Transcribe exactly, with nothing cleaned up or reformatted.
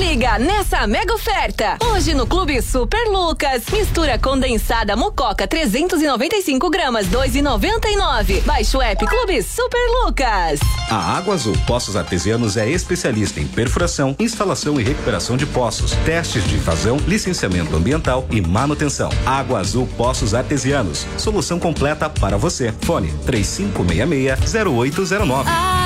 liga nessa mega oferta. Hoje no Clube Super Lucas, mistura condensada Mococa trezentos e noventa e cinco gramas, dois e noventa e nove. Baixe o app Clube Super Lucas. A Água Azul Poços Artesianos é especialista em perfuração, instalação e recuperação de poços, testes de vazão, licenciamento ambiental e manutenção. Água Azul Poços Artesianos, solução completa para você. Fone três cinco seis seis, zero oito zero nove.